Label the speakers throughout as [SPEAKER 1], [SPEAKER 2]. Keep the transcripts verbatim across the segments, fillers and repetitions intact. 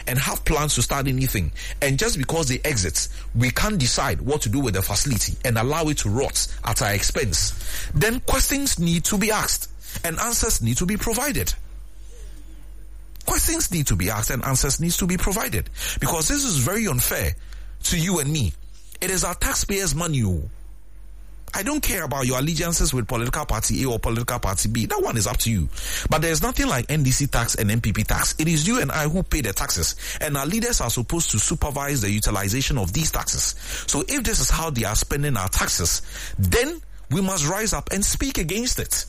[SPEAKER 1] and have plans to start anything, and just because they exit, we can't decide what to do with the facility and allow it to rot at our expense, then questions need to be asked and answers need to be provided. Questions need to be asked and answers need to be provided, because this is very unfair to you and me. It is our taxpayers' money. I don't care about your allegiances with political party A or political party B. That one is up to you. But there's nothing like N D C tax and N P P tax. It is you and I who pay the taxes, and our leaders are supposed to supervise the utilization of these taxes. So if this is how they are spending our taxes, then we must rise up and speak against it.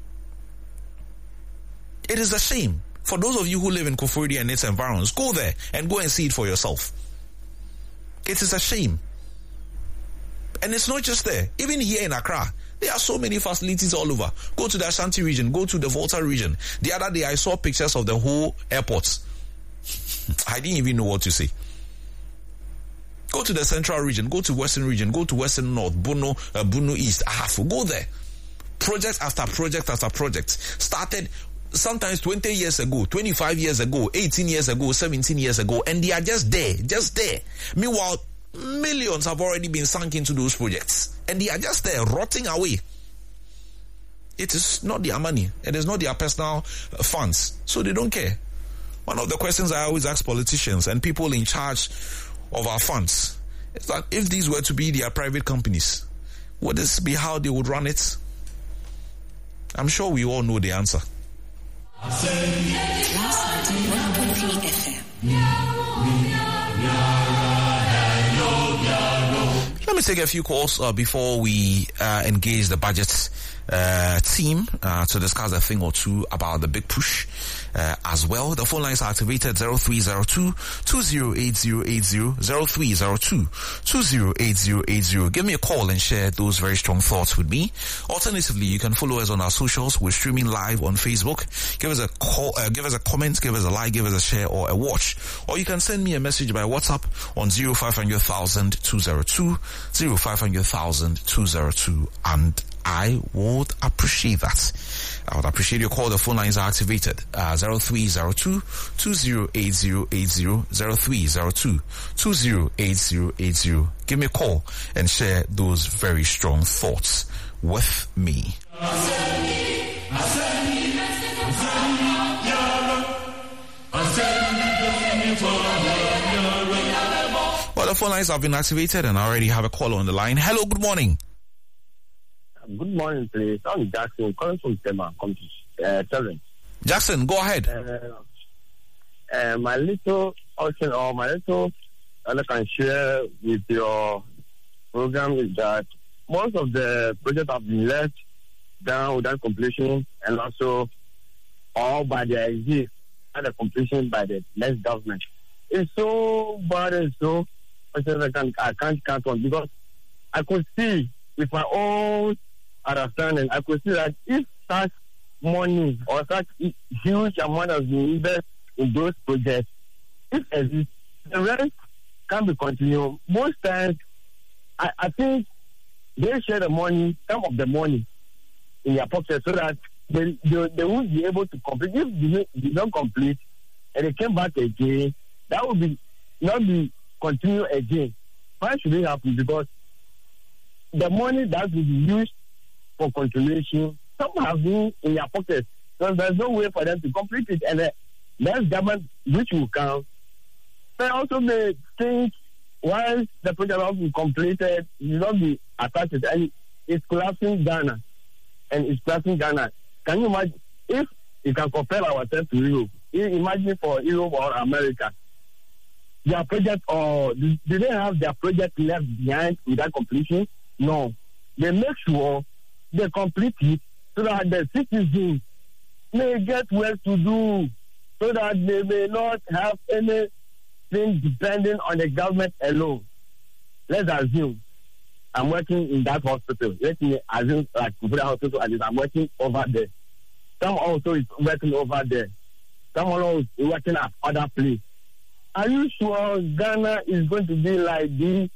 [SPEAKER 1] It is a shame. For those of you who live in Koforidua and its environs, go there and go and see it for yourself. It is a shame. And it's not just there. Even here in Accra, there are so many facilities all over. Go to the Ashanti region, go to the Volta region. The other day I saw pictures of the whole airports. I didn't even know what to say. Go to the Central region, go to Western region, go to Western North, Bono, uh, Bono East, Ahafo. Go there. Project after project after project. Started sometimes twenty years ago, twenty-five years ago, eighteen years ago, seventeen years ago, and they are just there, just there. Meanwhile, millions have already been sunk into those projects, and they are just there, rotting away. It is not their money. It is not their personal funds, so they don't care. One of the questions I always ask politicians and people in charge of our funds is that if these were to be their private companies, would this be how they would run it? I'm sure we all know the answer. Let me take a few calls uh, before we uh, engage the budget uh, team uh, to discuss a thing or two about the big push uh, as well. The phone lines are activated zero three zero two, two zero eight zero eight zero, zero three zero two, two zero eight zero eight zero. Give me a call and share those very strong thoughts with me. Alternatively, you can follow us on our socials. We're streaming live on Facebook. Give us a call, uh, give us a comment, give us a like, give us a share or a watch. Or you can send me a message by WhatsApp on zero five hundred thousand two zero two, zero five hundred thousand two zero two, and I would appreciate that. I would appreciate your call. The phone lines are activated. Uh, zero three zero two, two zero eight zero eight zero, zero three zero two, two zero eight zero eight zero. Give me a call and share those very strong thoughts with me. Well, the phone lines have been activated and I already have a caller on the line. Hello, good morning.
[SPEAKER 2] Good morning, please. I'm Jackson, calling from Tema, come to uh, Children.
[SPEAKER 1] Jackson, go ahead.
[SPEAKER 2] Uh, uh, my little option or my little I can share with your program is that most of the projects have been left down without completion, and also all by the exit and the completion by the next government. It's so bad and so I can't I can't count on, because I could see with my own understanding, I could see that if such money or such huge amount has been invested in those projects, if exist, the rest can be continued. Most times, I, I think they share the money, some of the money in their pocket, so that they, they, they won't be able to complete. If they, they don't complete and they came back again, that would be not be continue again. Why should it happen? Because the money that will be used for continuation, some have been in their pockets. So there's no way for them to complete it. And the next government, which will come, they also may think once the project has been completed, it will not be attached. And it's collapsing Ghana. And it's collapsing Ghana. Can you imagine if you can compare ourselves to Europe? Imagine for Europe or America, their project, or do they have their project left behind without completion? No. They make sure they complete it so that the citizens may get well to do, so that they may not have anything depending on the government alone. Let's assume I'm working in that hospital. Let me assume like Kufuor Hospital, and I'm working over there. Some also is working over there. Someone else is working at other place. Are you sure Ghana is going to be like this?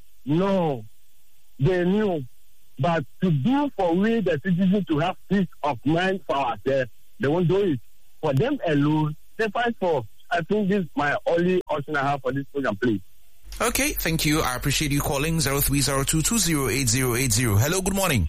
[SPEAKER 2] No. They knew. But to do for we, the citizens, to have peace of mind for ourselves, they won't do it. For them alone, they fight for I think this is my only option I have for this program, please.
[SPEAKER 1] Okay, thank you. I appreciate you calling zero three zero two two zero eight zero eight zero. Hello, good morning.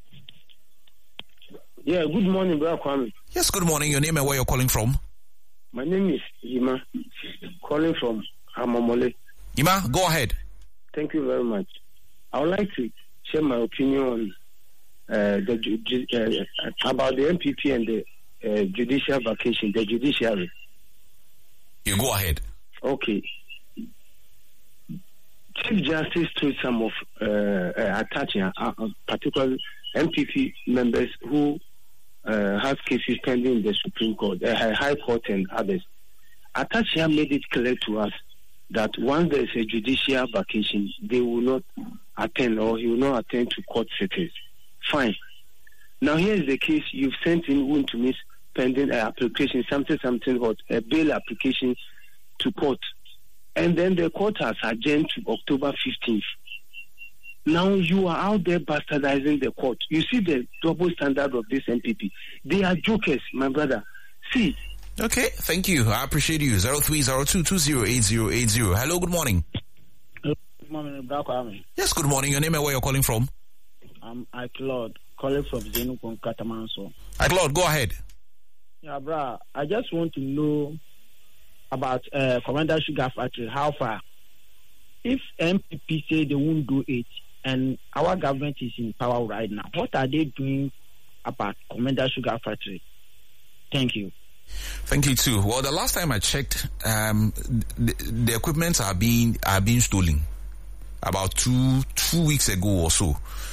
[SPEAKER 3] Yeah, good morning, Brother Kwame.
[SPEAKER 1] Yes, good morning. Your name and where you're calling from?
[SPEAKER 3] My name is Ima, calling from Amamole.
[SPEAKER 1] Ima, go ahead.
[SPEAKER 3] Thank you very much. I would like to share my opinion on uh, the uh, about the M P P and the uh, judicial vacation, the judiciary.
[SPEAKER 1] You go ahead.
[SPEAKER 3] Okay. Chief Justice told some of uh, uh, attaching, uh, uh, particularly M P P members who uh, have cases pending in the Supreme Court, the uh, High Court, and others. Attachia made it clear to us that once there is a judicial vacation, they will not attend, or he will not attend to court sittings. Fine. Now here is the case: you've sent in one to miss pending uh, application, something, something, or a bail application to court. And then the court has adjourned to October fifteenth. Now you are out there bastardizing the court. You see the double standard of this M P P. They are jokers, my brother. See.
[SPEAKER 1] Okay, thank you. I appreciate you. zero three zero two two zero eight zero eight zero. Hello, good morning.
[SPEAKER 4] Good morning, Brother.
[SPEAKER 1] Yes, good morning. Your name and where you're calling from?
[SPEAKER 4] I'm Claude, calling from Zenukon Katamanso.
[SPEAKER 1] Claude, go ahead.
[SPEAKER 4] Yeah, bro. I just want to know about uh, Commander Sugar Factory, how far? If M P P say they won't do it and our government is in power right now, what are they doing about Commander Sugar Factory? Thank you.
[SPEAKER 1] Thank you too. Well, the last time I checked, um, the, the equipment are being are being stolen. About two two weeks ago or so,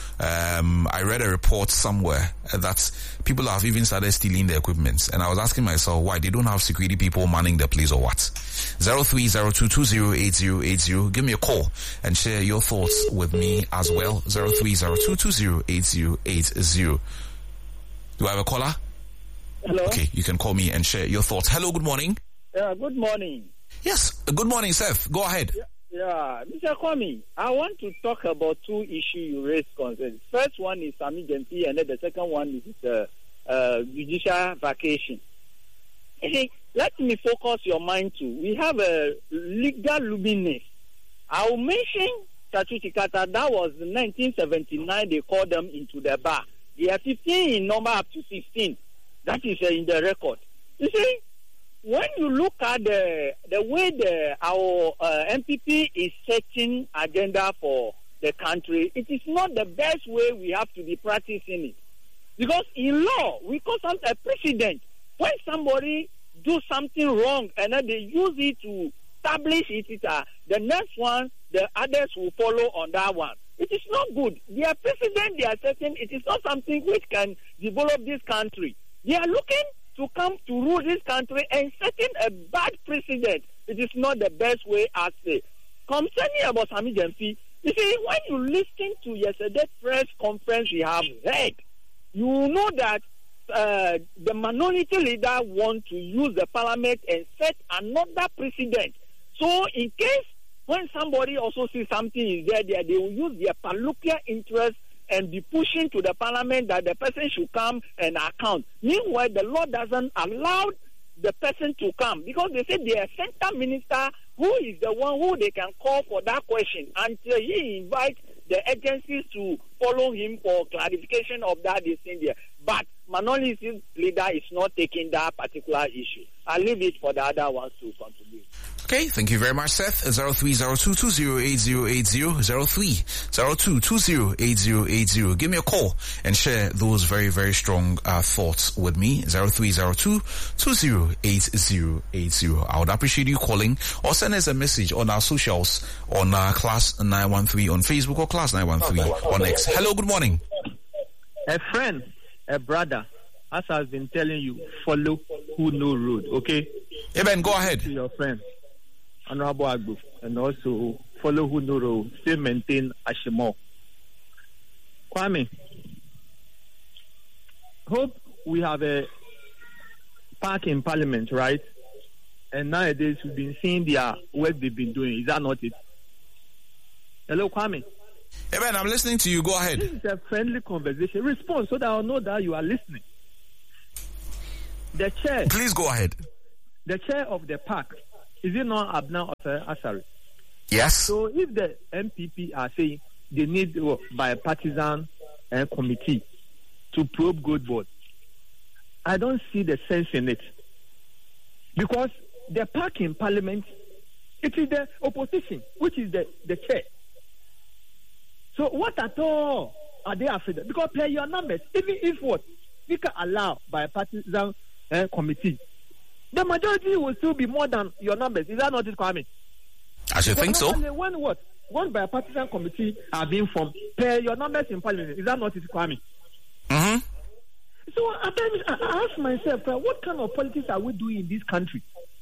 [SPEAKER 1] um, I read a report somewhere that people have even started stealing the equipment, and I was asking myself why. They don't have security people manning the place or what? Zero three zero two two zero eight zero eight zero. Give me a call and share your thoughts with me as well. Zero three zero two two zero eight zero eight zero. Do I have a caller?
[SPEAKER 5] Hello.
[SPEAKER 1] Okay, you can call me and share your thoughts. Hello, good morning.
[SPEAKER 5] Yeah, good morning.
[SPEAKER 1] Yes, good morning, Seth. Go ahead.
[SPEAKER 5] Yeah, yeah. Mister Kwame, I want to talk about two issues you raised concerns. First one is Sami Jampi, and then the second one is the uh, uh, judicial vacation. Okay, let me focus your mind to. We have a legal luminous. I will mention Tatu Tikata. That was in nineteen seventy-nine. They called them into the bar. They are fifteen in number up to fifteen. That is uh, in the record. You see, when you look at the the way the our uh, M P P is setting agenda for the country, it is not the best way we have to be practicing it. Because in law, we call something a precedent. When somebody do something wrong and then they use it to establish it, it uh, the next one, the others will follow on that one. It is not good. Their precedent they are setting, it is not something which can develop this country. They are looking to come to rule this country and setting a bad precedent. It is not the best way, I say. Concerning about Sami Jampi, you see, when you listen to yesterday's press conference we have heard, you know that uh, the minority leader want to use the parliament and set another precedent. So in case when somebody also sees something is there, there, they will use their parochial interest and be pushing to the parliament that the person should come and account. Meanwhile, the law doesn't allow the person to come because they say they are center minister who is the one who they can call for that question until he invites the agencies to follow him for clarification of that this thing there. But minority leader is not taking that particular issue. I'll leave it for the other ones to contribute.
[SPEAKER 1] Okay, thank you very much, Seth. zero three zero two two zero eight zero eight zero, zero three zero two two zero eight zero eight zero. Give me a call and share those very, very strong uh, thoughts with me. zero three zero two two zero eight zero eight zero. I would appreciate you calling or send us a message on our socials on uh, Class nine one three on Facebook or Class nine one three on X. Hello, good morning.
[SPEAKER 6] A friend, a brother, as I've been telling you, follow who know road, okay?
[SPEAKER 1] Hey Ben, go ahead.
[SPEAKER 6] To your friend, Honorable Agbo, and also follow who know road, still maintain Ashimo. Kwame, hope we have a park in Parliament, right? And nowadays we've been seeing their work they've been doing. Is that not it? Hello, Kwame.
[SPEAKER 1] Hey Ben, I'm listening to you. Go ahead.
[SPEAKER 6] This is a friendly conversation. Respond so that I'll know that you are listening. The chair.
[SPEAKER 1] Please go ahead.
[SPEAKER 6] the chair of the park, is it not Abna Asari?
[SPEAKER 1] Yes.
[SPEAKER 6] So if the M P P are saying they need uh, bipartisan uh, committee to probe Gold Board, I don't see the sense in it. Because the park in parliament, it is the opposition, which is the, the chair. So what at all are they afraid of? Because play your numbers, even if what we can allow bipartisan uh, committee, the majority will still be more than your numbers. Is that not it, Kwame?
[SPEAKER 1] I should think so.
[SPEAKER 6] When what? One bipartisan committee are being formed, play your numbers in parliament. Is that not it, Kwame?
[SPEAKER 1] Mm-hmm.
[SPEAKER 6] So I, I ask myself, what kind of politics are we doing in this country?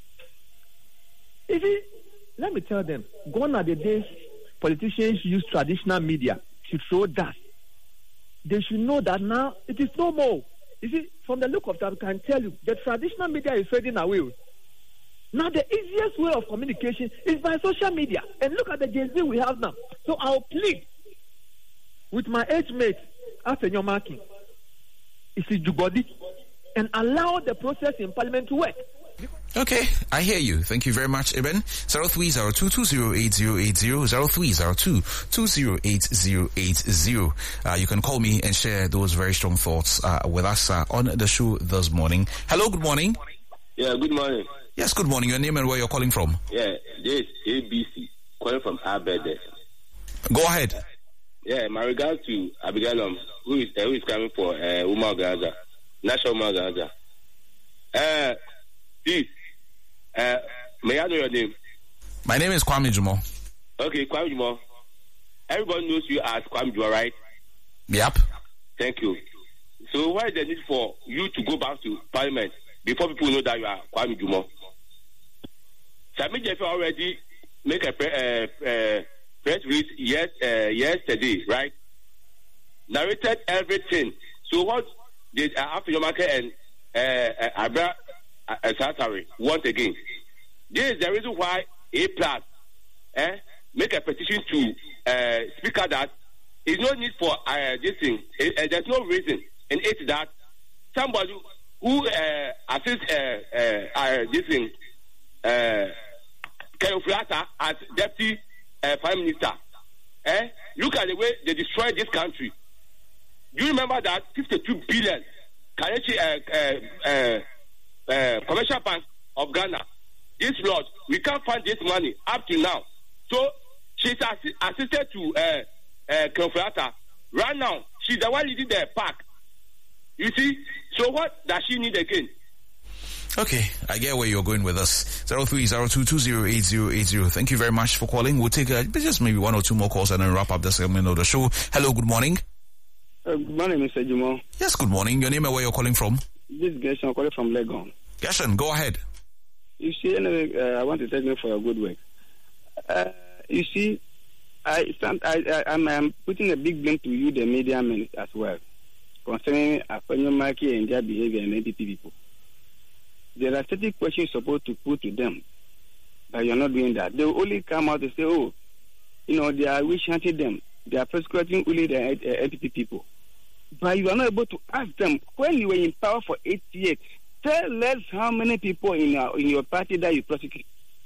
[SPEAKER 6] If it, let me tell them, gone are the days politicians use traditional media to throw dust. They should know that now it is no more. You see, from the look of that, I can tell you, the traditional media is fading away. Now the easiest way of communication is by social media. And look at the Gen Z we have now. So I'll plead with my age mate, after your marking, is your body, and allow the process in parliament to work.
[SPEAKER 1] Okay, I hear you. Thank you very much, Eben. zero three zero two two zero eight zero eight zero, zero three zero two two zero eight zero eight zero. Uh, you can call me and share those very strong thoughts uh, with us uh, on the show this morning. Hello, good morning.
[SPEAKER 7] Yeah, good morning.
[SPEAKER 1] Yes, good morning. Your name and where you're calling from?
[SPEAKER 7] Yeah, this is A B C, calling from Abede.
[SPEAKER 1] Go ahead.
[SPEAKER 7] Yeah, my regards to Abigail, um, who is uh, who is coming for uh, Woman Gaza, National Woman Gaza. Uh, please, uh, may I know your name?
[SPEAKER 1] My name is Kwame Jumo.
[SPEAKER 7] Okay, Kwame Jumo. Everybody knows you as Kwame Jumo, right?
[SPEAKER 1] Yep.
[SPEAKER 7] Thank you. So why is the need for you to go back to Parliament before people know that you are Kwame Jumo? Sami Jefe already make a pre- uh, uh, press release yes, uh, yesterday, right? Narrated everything. So what did uh, after your market and uh, uh, Abra uh, Satari want again? This is the reason why A plus eh, make a petition to uh, Speaker that is no need for uh, this thing. Uh, there's no reason in it that somebody who uh, assists uh, uh, uh, this thing, uh, Kayoflata as deputy uh, prime minister. Eh? Look at the way they destroyed this country. Do you remember that fifty-two billion Karachi uh, uh, uh, uh, commercial bank of Ghana? This lot, we can't find this money up to now. So she's assi- assisted to uh, uh, Kayoflata. Right now, she's the one leading the park. You see? So what does she need again?
[SPEAKER 1] Okay, I get where you're going with us. zero three zero two two zero eight zero eight zero. Thank you very much for calling. We'll take uh, just maybe one or two more calls and then wrap up the segment of the show. Hello, good morning.
[SPEAKER 2] Uh, good morning, Mister Jumo.
[SPEAKER 1] Yes, good morning. Your name and where you're calling from?
[SPEAKER 2] This is Gershon, I'm calling from Legon.
[SPEAKER 1] Gershon, go ahead.
[SPEAKER 2] You see, anyway, uh, I want to thank you for your good work. Uh, you see, I stand, I, I, I'm, I'm putting a big blame to you, the media men, as well, concerning Afanyo Maki and their behavior and N P P people. There are certain questions you're supposed to put to them, but you're not doing that. They will only come out and say, oh, you know, they are wish-hunting them. They are persecuting only the uh, N P P people. But you are not able to ask them, when you were in power for eight years, tell us how many people in your, in your party that you prosecute.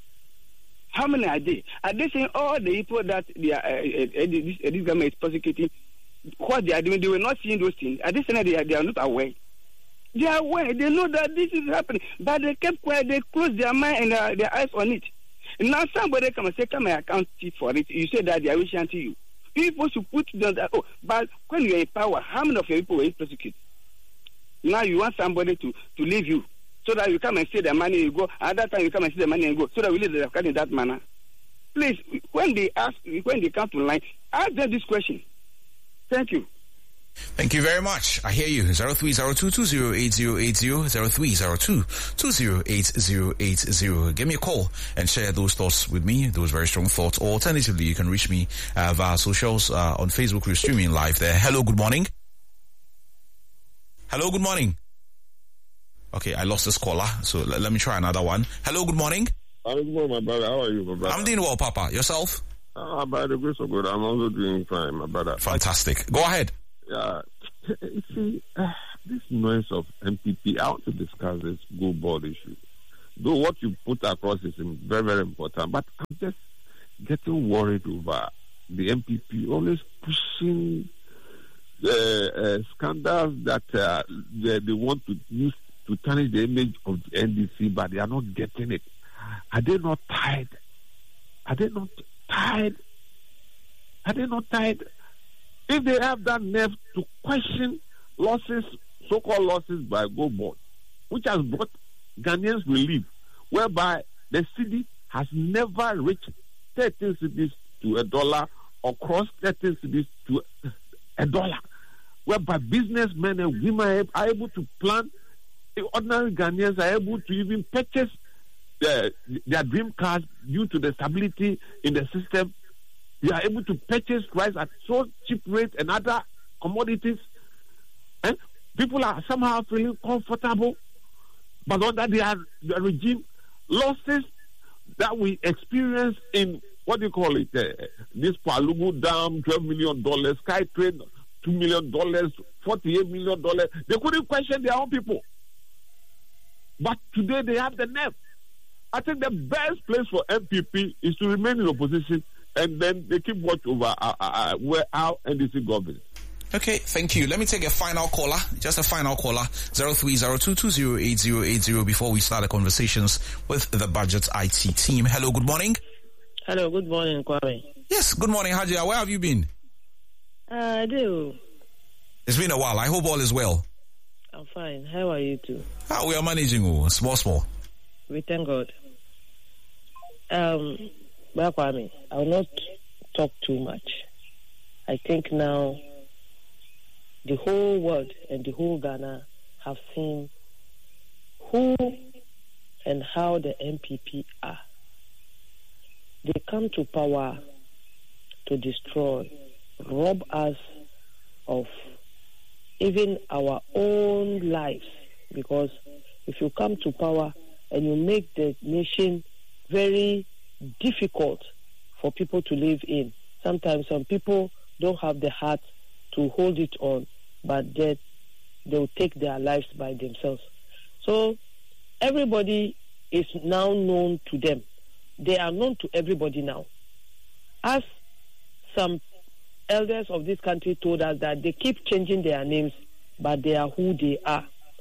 [SPEAKER 2] How many are they? Are they saying all the people that they are, uh, uh, this, uh, this government is prosecuting, what they are doing, they were not seeing those things? Are they saying that they are, they are not aware? They are aware. They know that this is happening. But they kept quiet. They closed their mind and their, their eyes on it. And now somebody come and say, come and account for it. You say that they are wishing to you. People should put them that, oh, but when you are in power, how many of your people were persecuted? Now you want somebody to, to leave you so that you come and see the money you go. At that time you come and see the money and go so that we leave the account in that manner. Please, when they ask, when they come to line, ask them this question. Thank you.
[SPEAKER 1] Thank you very much. I hear you. zero three zero two two zero eight zero eight zero, zero three zero two two zero eight zero eight zero. Give me a call and share those thoughts with me, those very strong thoughts. Or alternatively, you can reach me uh, via socials uh, on Facebook. We're streaming live there. Hello, good morning. Hello, good morning. Okay, I lost this caller, so l- let me try another one. Hello, good morning.
[SPEAKER 2] Hello, good morning, my brother. How are you, my brother?
[SPEAKER 1] I'm doing well, Papa. Yourself?
[SPEAKER 2] Uh, by the grace of God, I'm also doing fine, my brother.
[SPEAKER 1] Fantastic. Go ahead.
[SPEAKER 2] Yeah, you see, uh, this noise of M P P, I want to discuss this Gold Board issue.
[SPEAKER 8] though what you put across is very, very important, but I'm just getting worried over the M P P always pushing uh, uh, scandals that uh, they, they want to use to tarnish the image of the N D C, but they are not getting it. Are they not tired? Are they not tired? Are they not tired? If they have that nerve to question losses, so-called losses by Gold Board, which has brought Ghanaians relief, whereby the cedi has never reached thirteen cedis to a dollar or crossed thirteen cedis to a dollar, whereby businessmen and women are able to plan. Ordinary Ghanaians are able to even purchase their, their dream cars due to the stability in the system. They are able to purchase rice at so cheap rate and other commodities. And people are somehow feeling comfortable, but under the, the regime, losses that we experience in what do you call it? Uh, this Palugu Dam, twelve million dollars, SkyTrade, two million dollars, forty-eight million dollars. They couldn't question their own people. But today they have the nerve. I think the best place for M P P is to remain in opposition, and then they keep watch over uh, uh, where our N D C governs.
[SPEAKER 1] Okay, thank you. Let me take a final caller, just a final caller, zero three zero two two zero eight zero eight zero, before we start the conversations with the Budget I T team. Hello, good morning.
[SPEAKER 9] Hello, good morning, Kwame.
[SPEAKER 1] Yes, good morning, Hajia. Where have you been?
[SPEAKER 9] Uh, I do.
[SPEAKER 1] It's been a while. I hope all is well.
[SPEAKER 9] I'm fine. How are you too?
[SPEAKER 1] Ah, we are managing, oh, small, small.
[SPEAKER 9] We thank God. Um, well, Kwame, I will not talk too much. I think now the whole world and the whole Ghana have seen who and how the M P P are. They come to power to destroy, rob us of even our own lives. Because if you come to power and you make the nation very difficult for people to live in, sometimes some people don't have the heart to hold it on, but that they'll take their lives by themselves. So everybody is now known to them. They are known to everybody now. As some elders of this country told us that they keep changing their names, but they are who they are.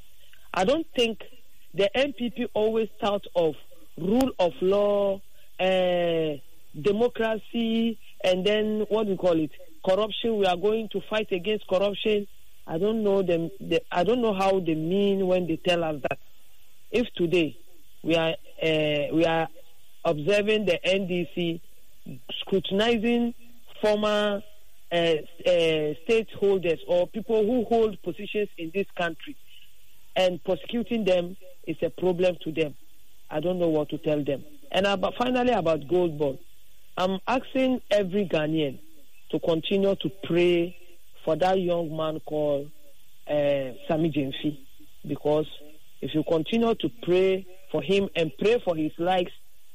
[SPEAKER 9] I don't think the M P P always thought of rule of law, uh, democracy, and then what do you call it? Corruption. We are going to fight against corruption. I don't know them. The, I don't know how they mean when they tell us that. If today we are uh, we are observing the N D C scrutinizing former uh, uh, stakeholders or people who hold positions in this country and prosecuting them is a problem to them, I don't know what to tell them. And about, finally about Gold Board, I'm asking every Ghanaian to continue to pray for that young man called uh, Sammy Gyamfi, because if you continue to pray for him and pray for his likes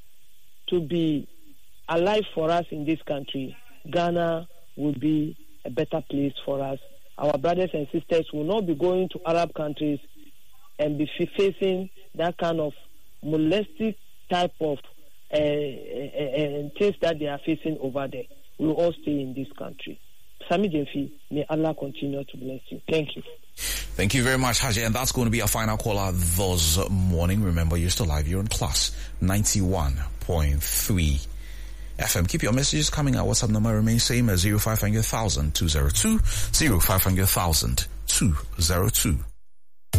[SPEAKER 9] to be alive for us in this country, Ghana will be a better place for us. Our brothers and sisters will not be going to Arab countries and be facing that kind of molested type of uh, uh, uh, things that they are facing over there. We will all stay in this country. Sammy Gyamfi, may Allah continue to bless you. Thank you.
[SPEAKER 1] Thank you very much, Haji. And that's going to be our final caller this morning. Remember, you're still live. You're on Plus ninety-one point three F M. Keep your messages coming. Our WhatsApp number remains same as zero five hundred thousand two zero two, zero five hundred thousand two zero two.